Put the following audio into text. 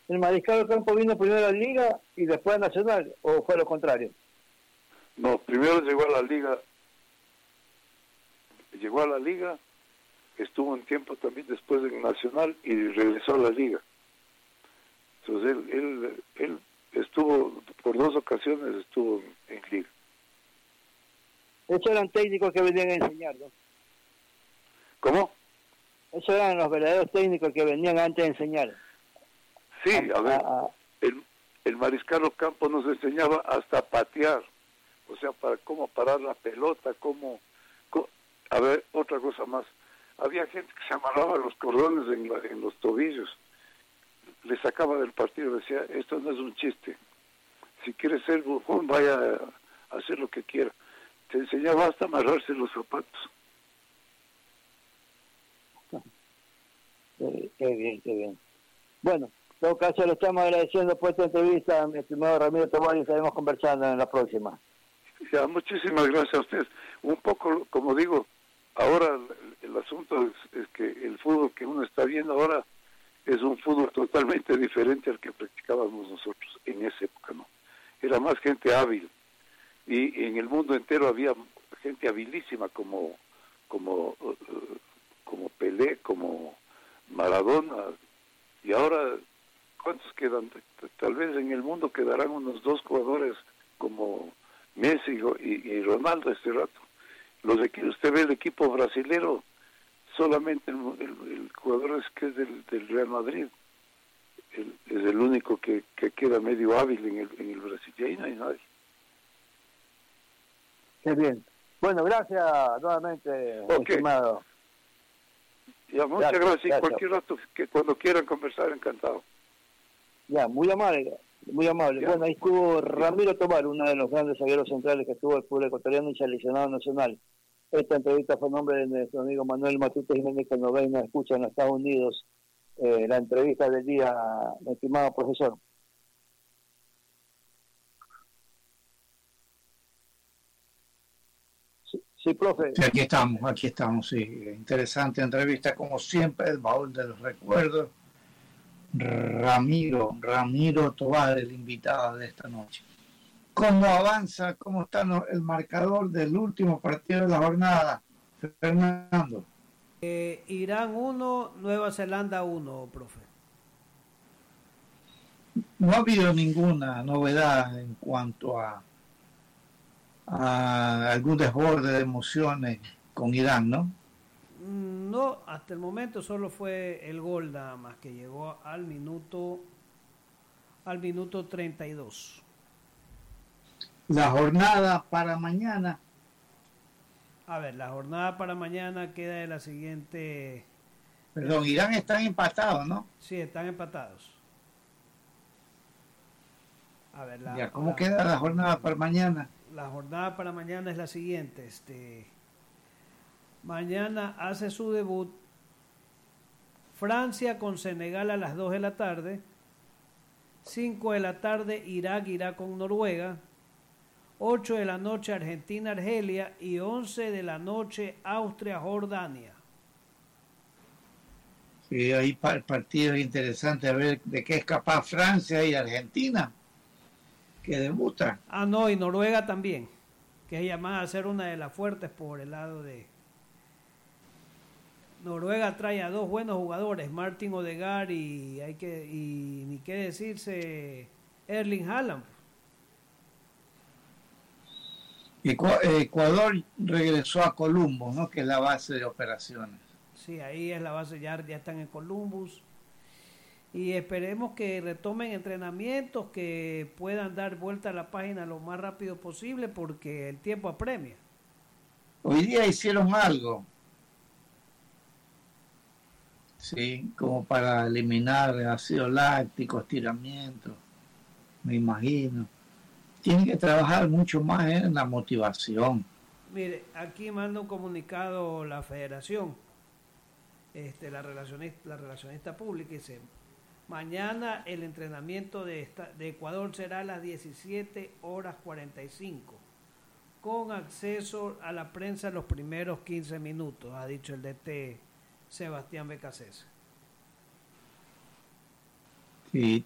¿El Mariscal Ocampo vino primero a la Liga y después a Nacional, o fue lo contrario? No, primero llegó a la Liga, estuvo un tiempo también después en Nacional y regresó a la Liga. Entonces él estuvo, por 2 ocasiones estuvo en Liga. Esos eran técnicos que venían a enseñar, ¿no? ¿Cómo? Esos eran los verdaderos técnicos que venían antes de enseñar. Sí, a ver, el Mariscal Ocampo nos enseñaba hasta patear, o sea, para cómo parar la pelota, a ver, otra cosa más. Había gente que se amarraba los cordones en los tobillos, le sacaba del partido, decía, esto no es un chiste, si quiere ser bufón, vaya a hacer lo que quiera. Te enseñaba hasta amarrarse los zapatos. Qué bien, qué bien. Bueno, en todo caso le estamos agradeciendo por esta entrevista, mi estimado Ramiro Tobar, y estaremos conversando en la próxima. Ya, muchísimas gracias a ustedes. Un poco, como digo, ahora el asunto es que el fútbol que uno está viendo ahora es un fútbol totalmente diferente al que practicábamos nosotros en esa época, ¿no? Era más gente hábil, y en el mundo entero había gente habilísima como Pelé, como Maradona, y ahora ¿cuántos quedan? Tal vez en el mundo quedarán unos 2 jugadores como Messi y Ronaldo este rato. Usted ve el equipo brasilero, solamente el jugador que es del Real Madrid, es el único que queda medio hábil en el Brasil, y ahí no hay nadie. Qué bien. Bueno, gracias nuevamente, estimado. Ya, muchas gracias. Cualquier rato, que cuando quieran conversar, encantado. Ya, muy amable, muy amable. Ya. Bueno, ahí estuvo Ramiro Tobar, uno de los grandes zagueros centrales que estuvo el fútbol ecuatoriano y seleccionado nacional. Esta entrevista fue en nombre de nuestro amigo Manuel Matute Jiménez, que nos ve y nos escucha en los Estados Unidos. La entrevista del día, mi estimado profesor. Sí, profe. Sí, aquí estamos, sí. Interesante entrevista, como siempre, el baúl de los recuerdos. Ramiro Tobar, el invitado de esta noche. ¿Cómo avanza, cómo está el marcador del último partido de la jornada, Fernando? Irán 1, Nueva Zelanda 1, profe. No ha habido ninguna novedad en cuanto a algún desborde de emociones con Irán, ¿no? No, hasta el momento solo fue el gol nada más, que llegó al minuto 32. La jornada para mañana. A ver, la jornada para mañana queda de la siguiente... Perdón, Irán están empatados, ¿no? Sí, están empatados. A ver, ¿Cómo queda la jornada para mañana? La jornada para mañana es la siguiente. Mañana hace su debut Francia con Senegal a las 2 de la tarde. 5 de la tarde Irak irá con Noruega. 8 de la noche Argentina, Argelia, y 11 de la noche Austria, Jordania. Sí, ahí partidos interesantes, a ver de qué es capaz Francia y Argentina, que debutan. No, y Noruega también, que es llamada a ser una de las fuertes por el lado de... Noruega trae a 2 buenos jugadores, Martin Odegaard y ni qué decirse, Erling Haaland. Ecuador regresó a Columbus, ¿no? Que es la base de operaciones. Sí, ahí es la base, ya están en Columbus. Y esperemos que retomen entrenamientos, que puedan dar vuelta a la página lo más rápido posible, porque el tiempo apremia. Hoy día hicieron algo, sí, como para eliminar ácido láctico, estiramiento, me imagino. Tienen que trabajar mucho más en la motivación. Mire, aquí manda un comunicado la federación, la relacionista pública, dice: mañana el entrenamiento de Ecuador será a las 17:45, con acceso a la prensa en los primeros 15 minutos, ha dicho el DT Sebastián Becasés. Sí,